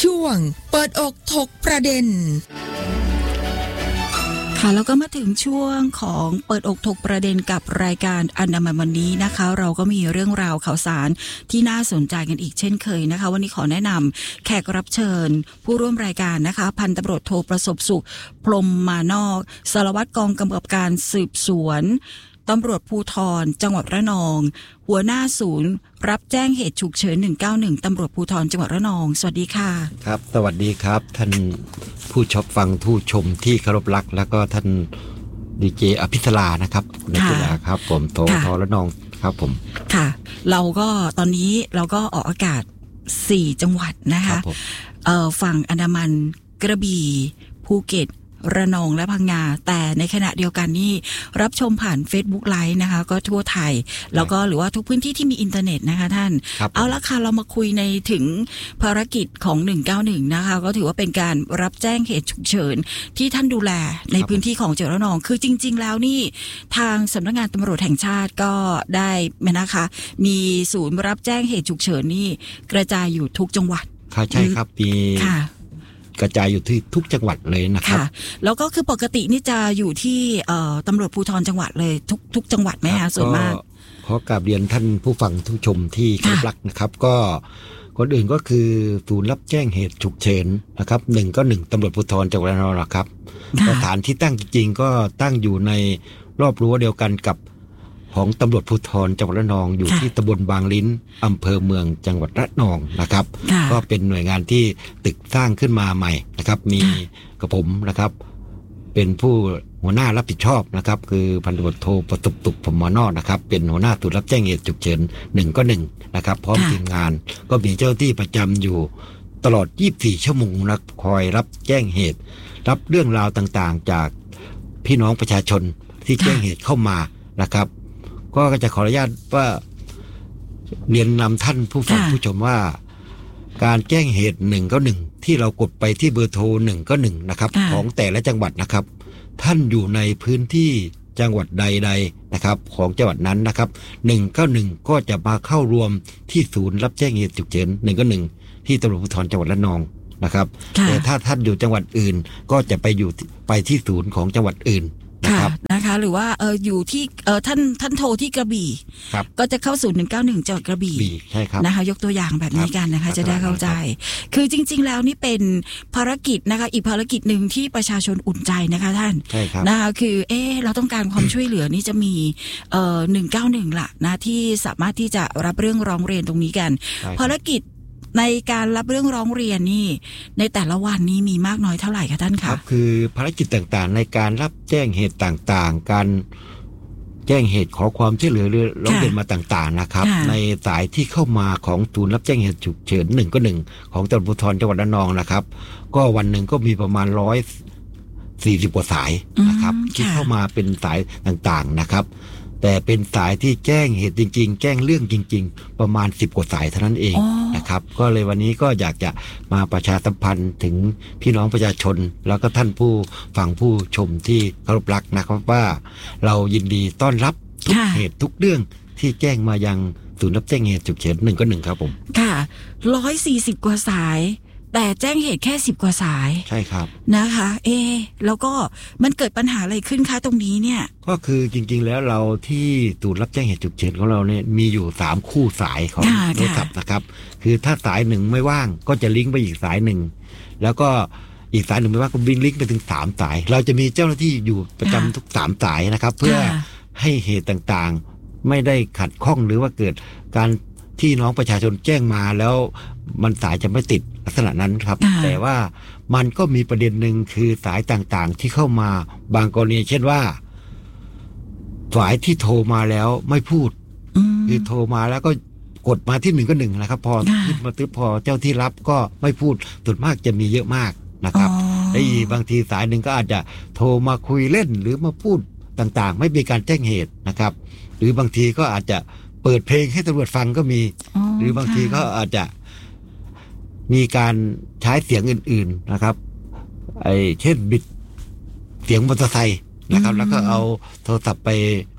ช่วงเปิดอกถกประเด็นค่ะแล้วก็มาถึงช่วงของเปิดอกถกประเด็นกับรายการอันดามันวันนี้นะคะเราก็มีเรื่องราวข่าวสารที่น่าสนใจกันอีกเช่นเคยนะคะวันนี้ขอแนะนำแขกรับเชิญผู้ร่วมรายการนะคะพันตำรวจโทประสบสุขพรหมมานอกสารวัตรกองกำกับการสืบสวนตำรวจภูธรจังหวัดระนองหัวหน้าศูนย์รับแจ้งเหตุฉุกเฉิน191ตำรวจภูธรจังหวัดระนองสวัสดีค่ะครับสวัสดีครับท่านผู้ชมฟังผู้ชมที่เคารพรักแล้วก็ท่านดีเจอภิสรานะครับนักกีฬาครับผมโทระนองครับผมค่ะเราก็ตอนนี้เราก็ออกอากาศ4จังหวัดนะคะฝั่งอันดามันกระบี่ภูเก็ตระนองและพังงาแต่ในขณะเดียวกันนี่รับชมผ่าน Facebook Live นะคะก็ทั่วไทยแล้วก็หรือว่าทุกพื้นที่ที่มีอินเทอร์เน็ตนะคะท่านเอาละค่ะเรามาคุยในถึงภารกิจของ191นะคะก็ถือว่าเป็นการรับแจ้งเหตุฉุกเฉินที่ท่านดูแลในพื้นที่ของจังหวัดระนองคือจริงๆแล้วนี่ทางสำนักงานตำรวจแห่งชาติก็ได้นะคะมีศูนย์รับแจ้งเหตุฉุกเฉินนี่กระจายอยู่ทุกจังหวัดใช่ครับมีกระจายอยู่ที่ทุกจังหวัดเลยนะครับแล้วก็คือปกตินี่จะอยู่ที่ตำรวจภูธรจังหวัดเลยทุกจังหวัดไหมคะส่วนมากขอกราบเรียนท่านผู้ฟังทุกชมที่เคารพรักนะครับก็คนอื่นก็คือศูนย์รับแจ้งเหตุฉุกเฉินนะครับ191ตำรวจภูธรจังหวัดระนองครับสถานที่ตั้งจริงๆก็ตั้งอยู่ในรอบรั้วเดียวกันกับของตำรวจภูธรจังหวัดระนองอยู่ที่ตำบลบางลิ้นอำเภอเมืองจังหวัดระนองนะครับก็เป็นหน่วยงานที่ตึกสร้างขึ้นมาใหม่นะครับมีกระผมนะครับเป็นผู้หัวหน้ารับผิดชอบนะครับคือพันตำรวจโทประสบสุขพรหมมานอกนะครับเป็นหัวหน้าศูนย์รับแจ้งเหตุฉุกเฉิน191นะครับพร้อมทีมงานก็มีเจ้าที่ประจำอยู่ตลอด24ชั่วโมงนะคอยรับแจ้งเหตุรับเรื่องราวต่างๆจากพี่น้องประชาชนที่แจ้งเหตุเข้ามานะครับก็จะขออนุญาตว่าเรียนนำท่านผู้ฟังผู้ชมว่าการแจ้งเหตุ191ที่เรากดไปที่เบอร์โทร191นะครับของแต่ละจังหวัดนะครับท่านอยู่ในพื้นที่จังหวัดใดๆนะครับของจังหวัดนั้นนะครับ191ก็จะมาเข้ารวมที่ศูนย์รับแจ้งเหตุฉุกเฉิน191ที่ตำรวจภูธรจังหวัดระนองนะครับแต่ถ้าท่านอยู่จังหวัดอื่นก็จะไปที่ศูนย์ของจังหวัดอื่นนะคะหรือว่าอยู่ที่ท่านโทรที่กระบี่ก็จะเข้าศูนย์191จังหวัดกระบี่ใช่ครับนะคะยกตัวอย่างแบบนี้กันนะคะจะได้เข้าใจคือจริงๆแล้วนี่เป็นภารกิจนะคะอีกภารกิจหนึ่งที่ประชาชนอุ่นใจนะคะท่านนะคะคือเราต้องการความช่วยเหลือนี่จะมี191ล่ะนะที่สามารถที่จะรับเรื่องร้องเรียนตรงนี้กันภารกิจในการรับเรื่องร้องเรียนนี่ในแต่ละวันนี้มีมากน้อยเท่าไหร่คะท่านคะคือภารกิจต่างๆในการรับแจ้งเหตุต่างๆการแจ้งเหตุขอความช่วยเหลือหรือร้องเรียนมาต่างๆนะครับในสายที่เข้ามาของศูนย์รับแจ้งเหตุฉุกเฉิน191ของตำรวจภูธรจังหวัดระนองนะครับก็วันหนึ่งก็มีประมาณ140กว่าสายนะครับที่เข้ามาเป็นสายต่างๆนะครับแต่เป็นสายที่แจ้งเหตุจริงๆแจ้งเรื่องจริงๆประมาณ10กว่าสายเท่านั้นเองนะครับก็เลยวันนี้ก็อยากจะมาประชาสัมพันธ์ถึงพี่น้องประชาชนแล้วก็ท่านผู้ฟังผู้ชมที่เคารพรักนะครับว่าเรายินดีต้อนรับทุกเหตุทุกเรื่องที่แจ้งมายังศูนย์รับแจ้งเหตุฉุกเฉิน191ครับผมค่ะ140กว่าสายแต่แจ้งเหตุแค่10กว่าสายใช่ครับนะคะแล้วก็มันเกิดปัญหาอะไรขึ้นคะตรงนี้เนี่ยก็คือจริงๆแล้วเราที่ศูนย์รับแจ้งเหตุฉุกเฉินของเราเนี่ยมีอยู่3คู่สายของโทรศัพท์นะครับคือถ้าสายหนึ่งไม่ว่างก็จะลิงก์ไปอีกสายหนึ่งแล้วก็อีกสายหนึ่งไม่ว่างก็ลิงก์ไปถึง3สายเราจะมีเจ้าหน้าที่อยู่ประจำทุก3สายนะครับเพื่อให้เหตุต่างๆไม่ได้ขัดข้องหรือว่าเกิดการที่น้องประชาชนแจ้งมาแล้วมันสายจะไม่ติดลักษณะนั้นครับแต่ว่ามันก็มีประเด็นหนึ่งคือสายต่างๆที่เข้ามาบางกรณีเช่นว่าสายที่โทรมาแล้วไม่พูดคือโทรมาแล้วก็กดมาที่191นะครับพอขึ้นมาตึ๊บพอเจ้าที่รับก็ไม่พูดส่วนมากจะมีเยอะมากนะครับและบางทีสายหนึ่งก็อาจจะโทรมาคุยเล่นหรือมาพูดต่างๆไม่มีการแจ้งเหตุนะครับหรือบางทีก็อาจจะเปิดเพลงให้ตำรวจฟังก็มีหรือบางทีก็อาจจะมีการใช้เสียงอื่นๆนะครับเช่นบิดเสียงมอเตอร์ไซค์นะครับแล้วก็เอาโทรศัพท์ไป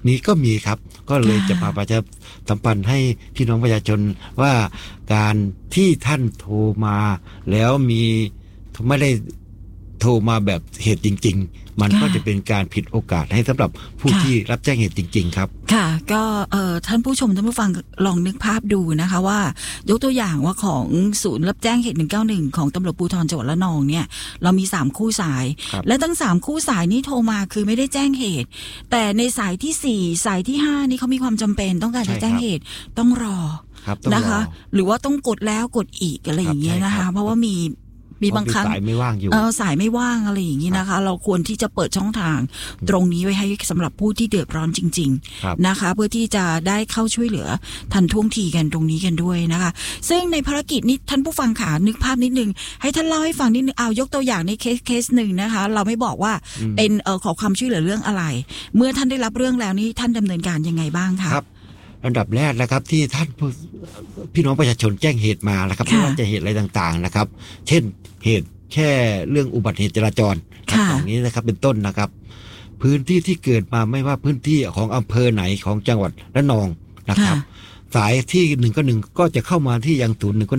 นี้ก็มีครับก็เลยจะมาประชาสัมพันธ์ให้พี่น้องประชาชนว่าการที่ท่านโทรมาแล้วไม่ได้โทรมาแบบเหตุจริงๆมันก็จะเป็นการผิดโอกาสให้สำหรับผู้ที่รับแจ้งเหตุจริงๆครับค่ะก็ท่านผู้ชมท่านผู้ฟังลองนึกภาพดูนะคะว่ายกตัวอย่างว่าของศูนย์รับแจ้งเหตุ191ของตำรวจภูธรจังหวัดระนองเนี่ยเรามี3คู่สายและทั้ง3คู่สายนี้โทรมาคือไม่ได้แจ้งเหตุแต่ในสายที่4สายที่5นี่เขามีความจำเป็นต้องการจะแจ้งเหตุต้องรอนะคะหรือว่าต้องกดแล้วกดอีกอะไรอย่างเงี้ยนะคะเพราะว่ามีบางครั้งสายไม่ว่างอยู่สายไม่ว่างอะไรอย่างนี้นะคะเราควรที่จะเปิดช่องทางตรงนี้ไว้ให้สำหรับผู้ที่เดือดร้อนจริงๆนะคะเพื่อที่จะได้เข้าช่วยเหลือทันท่วงทีกันตรงนี้กันด้วยนะคะซึ่งในภารกิจนี้ท่านผู้ฟังขานึกภาพนิดนึงให้ท่านเล่าให้ฟังนิดนึงเอายกตัวอย่างในเคสหนึ่งนะคะเราไม่บอกว่าเป็นขอความช่วยเหลือเรื่องอะไรเมื่อท่านได้รับเรื่องแล้วนี้ท่านดำเนินการยังไงบ้างคะอันดับแรกนะครับที่ท่านพี่น้องประชาชนแจ้งเหตุมานะครับไม่ว่าจะเหตุอะไรต่างๆนะครับเช่นเหตุแค่เรื่องอุบัติเหตุจราจรอย่างนี้นะครับเป็นต้นนะครับพื้นที่ที่เกิดมาไม่ว่าพื้นที่ของอำเภอไหนของจังหวัดระนองนะครับสายที่191ก็จะเข้ามาที่ยัง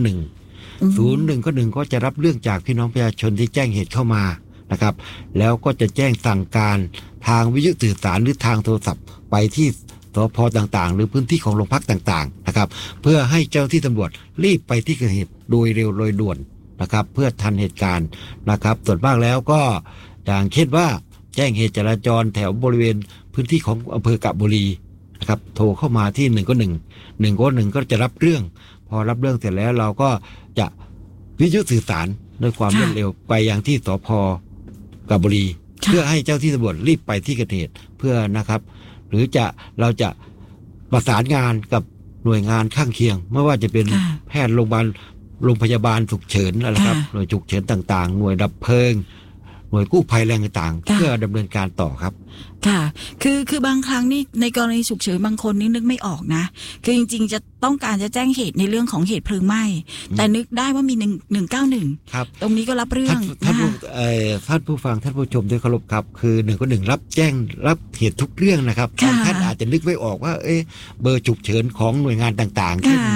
0101ก็จะรับเรื่องจากพี่น้องประชาชนที่แจ้งเหตุเข้ามานะครับแล้วก็จะแจ้งสั่งการทางวิทยุสื่อสารหรือทางโทรศัพท์ไปที่สพต่างๆหรือพื้นที่ของโรงพักต่างๆนะครับเพื่อให้เจ้าที่ตำรวจรีบไปที่เกิดเหตุโดยเร็วโดยด่วนนะครับเพื่อทันเหตุการณ์นะครับส่วนมากแล้วก็อย่างเช่นว่าแจ้งเหตุจราจรแถวบริเวณพื้นที่ของอำเภอกะบุรีนะครับโทรเข้ามาที่191ก็จะรับเรื่องพอรับเรื่องเสร็จแล้วเราก็จะวิทยุสื่อสารด้วยความรวดเร็วไปยังที่สพกะบุรีเพื่อให้เจ้าที่ตำรวจรีบไปที่เกิดเหตุเพื่อนะครับหรือเราจะประสานงานกับหน่วยงานข้างเคียงไม่ว่าจะเป็นแพทย์โรงพยาบาลฉุกเฉินนะครับหน่วยฉุกเฉินต่างๆหน่วยดับเพลิงหน่วยกู้ภัยแรงต่างๆเพื่อดำเนินการต่อครับค่ะคือบางครั้งนี่ในกรณีฉุกเฉินบางคนนี่นึกไม่ออกนะคือจริงๆจะต้องการจะแจ้งเหตุในเรื่องของเหตุเพลิงไหม้แต่นึกได้ว่ามี191 ครับตรงนี้ก็รับเรื่องท่านผู้ฟังท่านผู้ชมด้วยเคารพครับคือ191รับเหตุทุกเรื่องนะครับท่านอาจจะนึกไม่ออกว่าเบอร์ฉุกเฉินของหน่วยงานต่างๆเช่น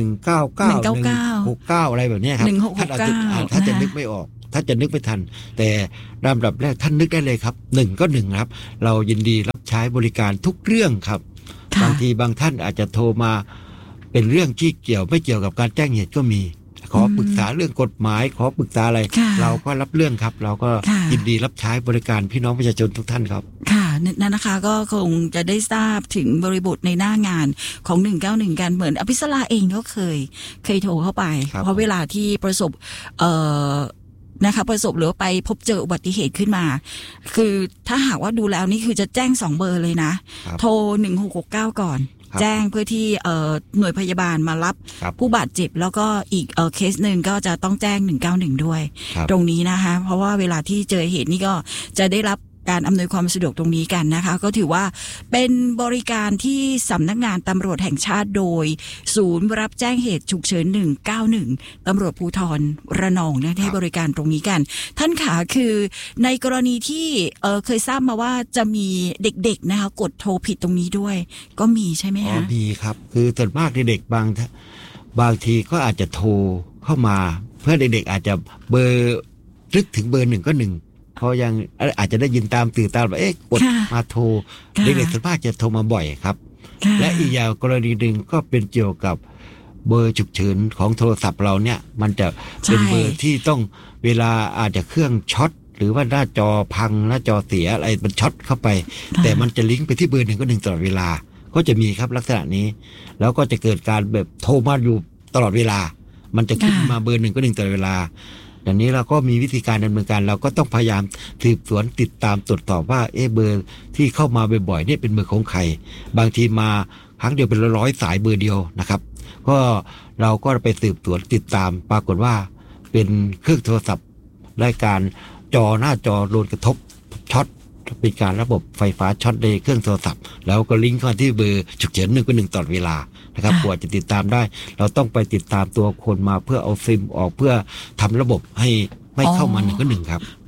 199 169อะไรแบบนี้ครับท่านจะนึกไม่ออกถ้าจะนึกไม่ทันแต่ลำดับแรกท่านนึกได้เลยครับ1ก็1ครับเรายินดีรับใช้บริการทุกเรื่องครับบางทีบางท่านอาจจะโทรมาเป็นเรื่องที่ไม่เกี่ยวกับการแจ้งเหตุก็มีขอปรึกษาเรื่องกฎหมายขอปรึกษาอะไรเราก็รับเรื่องครับเราก็ยินดีรับใช้บริการพี่น้องประชาชนทุกท่านครับค่ะนั่นนะคะก็คงจะได้ทราบถึงบริบทในหน้างานของ191กันเหมือนอภิสราเองก็เคยโทรเข้าไปเพราะเวลาที่ประสบนะคะประสบหรือไปพบเจออุบัติเหตุขึ้นมาคือถ้าหากว่าดูแล้วนี่คือจะแจ้ง2เบอร์เลยนะโทร1669ก่อนแจ้งเพื่อที่หน่วยพยาบาลมารับผู้บาดเจ็บแล้วก็อีกเคสหนึ่งก็จะต้องแจ้ง191ด้วยตรงนี้นะคะเพราะว่าเวลาที่เจอเหตุนี่ก็จะได้รับการอำนวยความสะดวกตรงนี้กันนะคะก็ถือว่าเป็นบริการที่สำนักงานตำรวจแห่งชาติโดยศูนย์รับแจ้งเหตุฉุกเฉิน191ตำรวจภูธรระนองนะให้บริการตรงนี้กันท่านขาคือในกรณีที่เคยทราบมาว่าจะมีเด็กๆนะคะกดโทรผิดตรงนี้ด้วยก็มีใช่ไหมคะมีครับคือส่วนมากเด็กบางทีก็อาจจะโทรเข้ามาเพื่อเด็กๆอาจจะเบอร์ลึกถึงเบอร์191เพราะยังอาจจะได้ยินตามสื่อตามว่ากดมาโทรเด็กๆส่วนมากจะโทรมาบ่อยครับและอีกอย่างกรณีหนึ่งก็เป็นเกี่ยวกับเบอร์ฉุกเฉินของโทรศัพท์เราเนี่ยมันจะเป็นเบอร์ที่ต้องเวลาอาจจะเครื่องช็อตหรือว่าหน้าจอพังหน้าจอเสียอะไรมันช็อตเข้าไปแต่มันจะลิงก์ไปที่เบอร์191ตลอดเวลาก็จะมีครับลักษณะนี้แล้วก็จะเกิดการแบบโทรมาอยู่ตลอดเวลามันจะขึ้นมาเบอร์191ตลอดเวลาอย่างนี้เราก็มีวิธีการดำเนินการเราก็ต้องพยายามสืบสวนติดตามตรวจสอบว่าเบอร์ที่เข้ามาบ่อยๆนี่เป็นเบอร์ของใครบางทีมาครั้งเดียวเป็น100สายเบอร์เดียวนะครับก็เราก็ไปสืบสวนติดตามปรากฏว่าเป็นเครื่องโทรศัพท์รายการหน้าจอโดนกระทบช็อตเป็นการระบบไฟฟ้าช็อตในเครื่องโทรศัพท์แล้วก็ลิงก์เข้าที่เบอร์ฉุกเฉิน191ตลอดเวลานะครับกว่าจะติดตามได้เราต้องไปติดตามตัวคนมาเพื่อเอาซิมออกเพื่อทำระบบให้ไม่เข้ามา191ครับ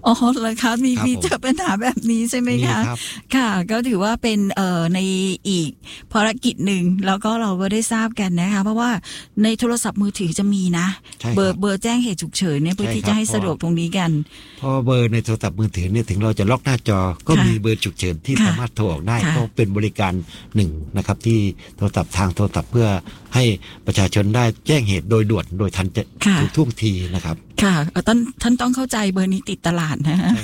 อ๋อเลยคะมีเจอปัญหาแบบนี้ใช่ไหมคะค่ะก็ถือว่าเป็นในอีกภารกิจหนึ่งแล้วก็เราก็ได้ทราบกันนะคะเพราะว่าในโทรศัพท์มือถือจะมีนะเบอร์แจ้งเหตุฉุกเฉินเนี่ยเพื่อที่จะให้สะดวกตรงนี้กันพอเบอร์ในโทรศัพท์มือถือเนี่ยถึงเราจะล็อกหน้าจอก็มีเบอร์ฉุกเฉินที่สามารถโทรออกได้ก็เป็นบริการหนึ่งนะครับที่โทรศัพท์ทางโทรศัพท์เพื่อให้ประชาชนได้แจ้งเหตุโดยด่วนโดยทันท่วงทีนะครับค่ะท่านต้องเข้าใจเบอร์นี้ติดตลาดนะฮะ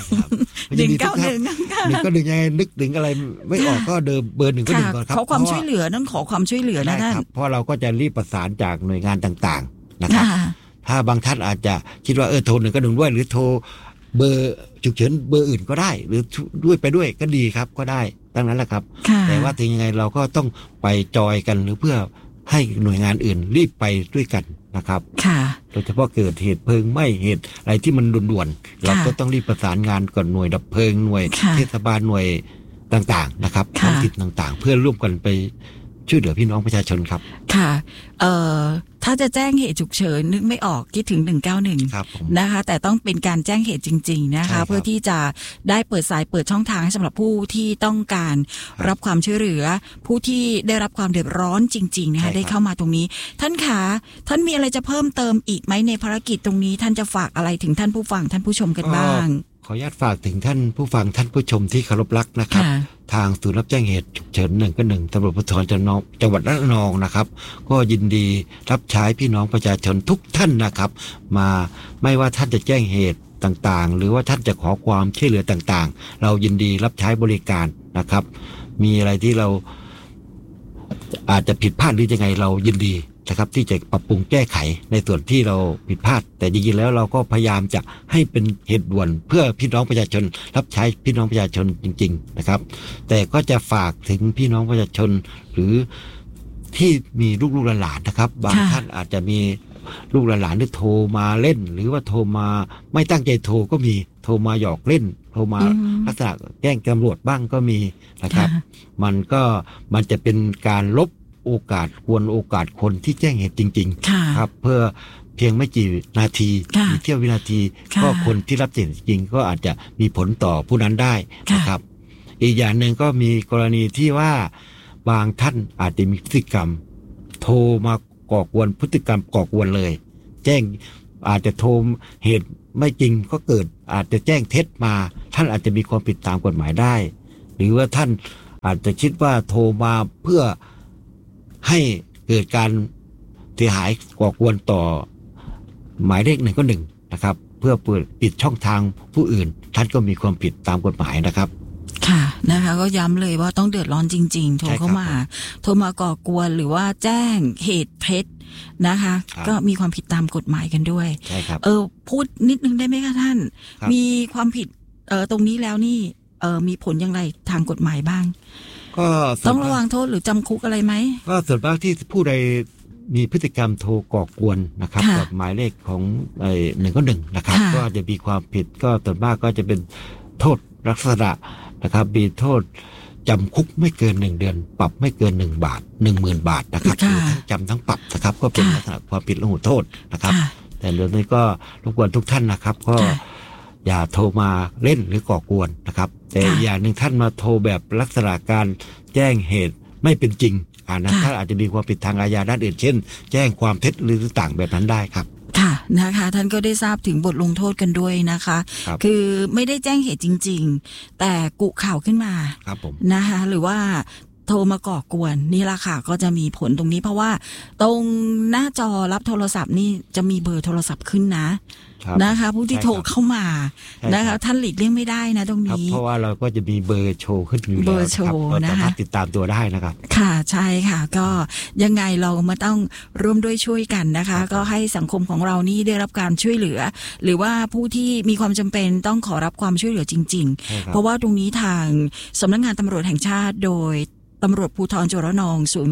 191ยังไงนึกถึงอะไรไม่ออกก็เดิมเบอร์1 ก็ 1ก่อนครับขอความช่วยเหลือนั่นขอความช่วยเหลือนะท่านเพราะเราก็จะรีบประสานจากหน่วยงานต่างๆนะครับถ้าบางท่านอาจจะคิดว่าโทร1 ก็ 1ด้วยหรือโทรเบอร์ฉุกเฉินเบอร์อื่นก็ได้หรือด้วยไปด้วยก็ดีครับก็ได้ตั้งนั้นแหละครับแต่ว่าถึงยังไงเราก็ต้องไปจอยกันหรือเพื่อให้หน่วยงานอื่นรีบไปด้วยกันนะครับโดยเฉพาะเกิดเหตุเพลิงไหม้เหตุอะไรที่มันด่วนๆเราก็ต้องรีบประสานงานก่อนหน่วยดับเพลิงหน่วยเทศบาลหน่วยต่างๆนะครับท้องถิ่นต่างๆเพื่อร่วมกันไปช่วยเหลือพี่น้องประชาชนครับค่ะถ้าจะแจ้งเหตุฉุกเฉินนึกไม่ออกคิดถึง191นะคะแต่ต้องเป็นการแจ้งเหตุจริงๆนะคะเพื่อที่จะได้เปิดสายเปิดช่องทางให้สำหรับผู้ที่ต้องการรับความช่วยเหลือผู้ที่ได้รับความเดือดร้อนจริงๆนะคะได้เข้ามาตรงนี้ท่านคะท่านมีอะไรจะเพิ่มเติมอีกไหมในภารกิจตรงนี้ท่านจะฝากอะไรถึงท่านผู้ฟังท่านผู้ชมกันบ้างขออนุญาตฝากถึงท่านผู้ฟังท่านผู้ชมที่เคารพรักนะครับทางศูนย์รับแจ้งเหตุฉุกเฉิน1 ก็ 1ตำรวจภูธรจังหวัดระนองนะครับก็ยินดีรับใช้พี่น้องประชาชนทุกท่านนะครับมาไม่ว่าท่านจะแจ้งเหตุต่างๆหรือว่าท่านจะขอความช่วยเหลือต่างๆเรายินดีรับใช้บริการนะครับมีอะไรที่เราอาจจะผิดพลาดหรือยังไงเรายินดีนะครับที่จะปรับปรุงแก้ไขในส่วนที่เราผิดพลาดแต่จริงๆแล้วเราก็พยายามจะให้เป็นเหตุด่วนเพื่อพี่น้องประชาชนรับใช้พี่น้องประชาชนจริงๆนะครับแต่ก็จะฝากถึงพี่น้องประชาชนหรือที่มีลูกๆหลานๆนะครับบางท่านอาจจะมีลูกหลานที่โทรมาเล่นหรือว่าโทรมาไม่ตั้งใจโทรก็มีโทรมาหยอกเล่นโทรมาลักษณะแกล้งตำรวจบ้างก็มีนะครับมันจะเป็นการลบโอกาสคนที่แจ้งเหตุจริงๆครับเพื่อเพียงไม่กี่นาทีเที่ยววินาทีก็คนที่รับแจ้งจริงก็อาจจะมีผลต่อผู้นั้นได้นะครับอีกอย่างหนึ่งก็มีกรณีที่ว่าบางท่านอาจจะมีพฤติกรรมโทรมาก่อกวนพฤติกรรมก่อกวนเลยแจ้งอาจจะโทรเหตุไม่จริงก็เกิดอาจจะแจ้งเท็จมาท่านอาจจะมีความผิดตามกฎหมายได้หรือว่าท่านอาจจะคิดว่าโทรมาเพื่อให้เกิดการเสียหายก่อกวนต่อหมายเลข1 ก็ 1นะครับเพื่อปิดช่องทางผู้อื่นท่านก็มีความผิดตามกฎหมายนะครับค่ะนะคะก็ย้ำเลยว่าต้องเดือดร้อนจริงๆโทรเข้ามาก่อกวนหรือว่าแจ้งเหตุเท็จนะคะก็มีความผิดตามกฎหมายกันด้วยพูดนิดนึงได้ไหมคะท่านมีความผิดตรงนี้แล้วนี่มีผลอย่างไรทางกฎหมายบ้างก็ต้องระวังโทษหรือจำคุกอะไรไหมก็ส่วนมากที่ผู้ใดมีพฤติกรรมโทรก่อกวนนะครับกับหมายเลขของ1 ก็ 1นะครับก็จะมีความผิดก็ส่วนมากก็จะเป็นโทษลักษณะนะครับมีโทษจำคุกไม่เกิน1 เดือนปรับไม่เกิน1 บาท 10,000 บาทนะครับหรือทั้งจำทั้งปรับนะครับก็เป็นลักษณะความผิดละหูโทษนะครับแต่เรื่องนี้ก็รบกวนทุกท่านนะครับก็อย่าโทรมาเล่นหรือก่อกวนนะครับแต่อย่างหนึ่งท่านมาโทรแบบลักษณะการแจ้งเหตุไม่เป็นจริงนั้นท่านอาจจะมีความผิดทางอาญาด้านอื่นเช่นแจ้งความเท็จหรือต่างแบบนั้นได้ครับค่ะนะคะท่านก็ได้ทราบถึงบทลงโทษกันด้วยนะคะคือไม่ได้แจ้งเหตุจริงๆแต่กุข่าวขึ้นมานะคะหรือว่าโทรมาก่อกวนนี่ละค่ะก็จะมีผลตรงนี้เพราะว่าตรงหน้าจอรับโทรศัพท์นี่จะมีเบอร์โทรศัพท์ขึ้นนะนะคะผู้ที่โทรเข้ามานะคะท่านหลีกเลี่ยงไม่ได้นะตรงนี้เพราะว่าเราก็จะมีเบอร์โชว์ขึ้นอยู่แล้วเบอร์โชว์นะคะติดตามตัวได้นะครับค่ะใช่ค่ะก็ยังไงเรามาต้องร่วมด้วยช่วยกันนะคะก็ให้สังคมของเรานี่ได้รับการช่วยเหลือหรือว่าผู้ที่มีความจำเป็นต้องขอรับความช่วยเหลือจริงๆเพราะว่าตรงนี้ทางสำนักงานตำรวจแห่งชาติโดยตำรวจภูธรจังหวัดระนองศูนย์รับ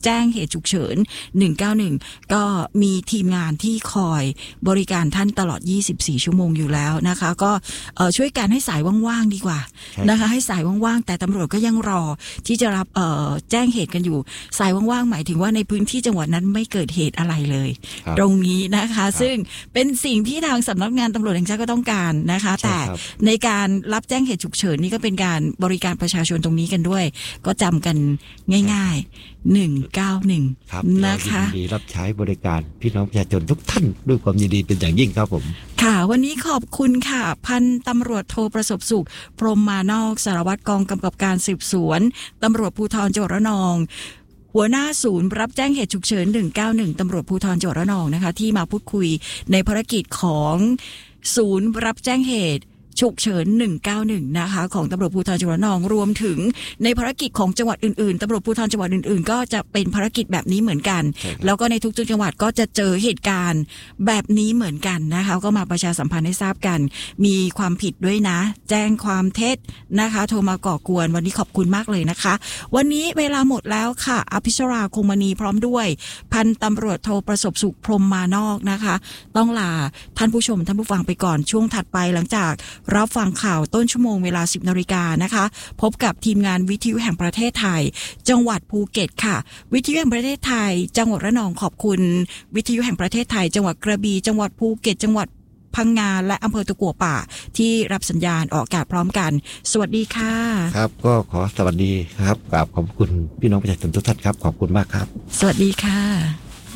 แจ้งเหตุฉุกเฉิน191ก็มีทีมงานที่คอยบริการท่านตลอด24ชั่วโมงอยู่แล้วนะคะก็ช่วยกันให้สายว่างๆดีกว่านะคะให้สายว่างๆแต่ตำรวจก็ยังรอที่จะรับแจ้งเหตุกันอยู่สายว่างๆหมายถึงว่าในพื้นที่จังหวัดนั้นไม่เกิดเหตุอะไรเลยตรงนี้นะคะซึ่งเป็นสิ่งที่ทางสำนักงานตำรวจแห่งชาติก็ต้องการนะคะแต่ในการรับแจ้งเหตุฉุกเฉินนี่ก็เป็นการบริการประชาชนตรงนี้กันด้วยก็จำกันง่ายๆ191นะคะยินดีรับใช้บริการพี่น้องประชาชนทุกท่านด้วยความยินดีเป็นอย่างยิ่งครับผมค่ะวันนี้ขอบคุณค่ะพันตำรวจโทประสบสุขพรหมมานอกสารวัตรกองกำกับการสืบสวนตำรวจภูธรจังหวัดระนองหัวหน้าศูนย์รับแจ้งเหตุฉุกเฉิน191ตำรวจภูธรจังหวัดระนองนะคะที่มาพูดคุยในภารกิจของศูนย์รับแจ้งเหตุฉุกเฉิน191นะคะของตำรวจภูธรจังหวัดระนองรวมถึงในภารกิจของจังหวัดอื่นๆตำรวจภูธรจังหวัดอื่นๆก็จะเป็นภารกิจแบบนี้เหมือนกันแล้วก็ในทุกจังหวัดก็จะเจอเหตุการณ์แบบนี้เหมือนกันนะคะก็มาประชาสัมพันธ์ให้ทราบกันมีความผิดด้วยนะแจ้งความเท็จนะคะโทรมาก่อกวนวันนี้ขอบคุณมากเลยนะคะวันนี้เวลาหมดแล้วค่ะอภิชราคงมณีพร้อมด้วยพันตำรวจโทประสบสุขพรหมมานอกนะคะต้องลาท่านผู้ชมท่านผู้ฟังไปก่อนช่วงถัดไปหลังจากรับฟังข่าวต้นชั่วโมงเวลา 10 นาฬิกานะคะพบกับทีมงานวิทยุแห่งประเทศไทยจังหวัดภูเก็ตค่ะวิทยุแห่งประเทศไทยจังหวัดระนองขอบคุณวิทยุแห่งประเทศไทยจังหวัดกระบี่จังหวัดภูเก็ตจังหวัดพังงาและอำเภอตะกั่วป่าที่รับสัญญาณออกอากาศพร้อมกันสวัสดีค่ะครับก็ขอสวัสดีครับขอบคุณพี่น้องประชาชนทุกท่านครับขอบคุณมากครับสวัสดีค่ะ